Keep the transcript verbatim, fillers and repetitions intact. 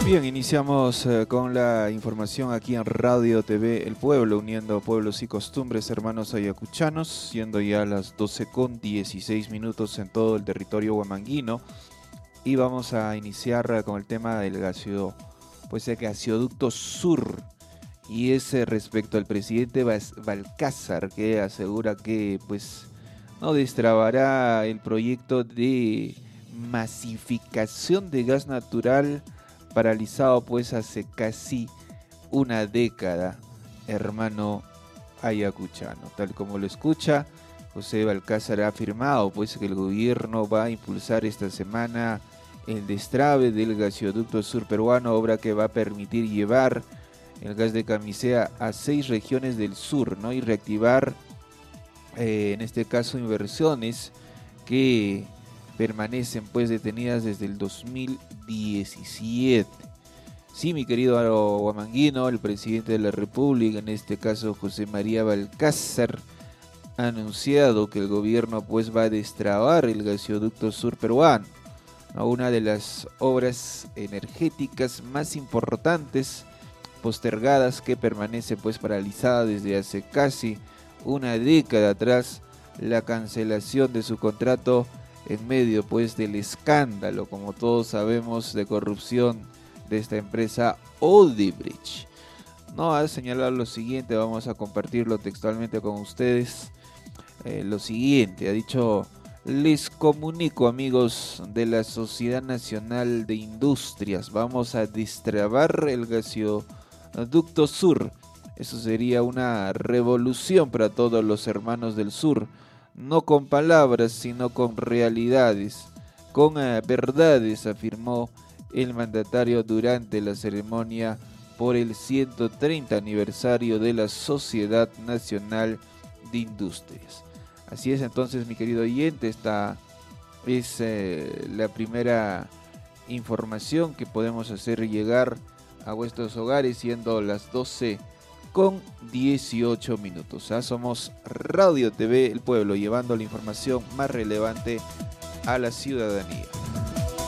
Bien, iniciamos eh, con la información aquí en Radio T V El Pueblo, uniendo pueblos y costumbres, hermanos ayacuchanos, siendo ya las doce con dieciséis minutos en todo el territorio huamanguino. Y vamos a iniciar eh, con el tema del gaseo, pues el gaseoducto sur. Y es eh, respecto al presidente Bas- Balcázar, que asegura que pues no destrabará el proyecto de masificación de gas natural paralizado pues hace casi una década, hermano ayacuchano. Tal como lo escucha, José Balcázar ha afirmado pues que el gobierno va a impulsar esta semana el destrabe del gaseoducto sur peruano, obra que va a permitir llevar el gas de Camisea a seis regiones del sur, ¿no? Y reactivar, eh, en este caso, inversiones que permanecen pues detenidas desde el dos mil diecisiete. Sí, mi querido huamanguino, el presidente de la República, en este caso José María Balcázar, ha anunciado que el gobierno pues va a destrabar el gaseoducto sur peruano, ¿no? Una de las obras energéticas más importantes postergadas, que permanece pues paralizada desde hace casi una década tras la cancelación de su contrato en medio pues del escándalo, como todos sabemos, de corrupción de esta empresa Odebrecht. No, ha señalado lo siguiente, vamos a compartirlo textualmente con ustedes. Eh, lo siguiente, ha dicho: les comunico, amigos de la Sociedad Nacional de Industrias, vamos a destrabar el gaseoducto sur. Eso sería una revolución para todos los hermanos del sur, no con palabras, sino con realidades, con uh, verdades, afirmó el mandatario durante la ceremonia por el ciento treinta aniversario de la Sociedad Nacional de Industrias. Así es, entonces, mi querido oyente, esta es eh, la primera información que podemos hacer llegar a vuestros hogares, siendo las doce con dieciocho minutos. ¿Ah? Somos Radio T V El Pueblo, llevando la información más relevante a la ciudadanía.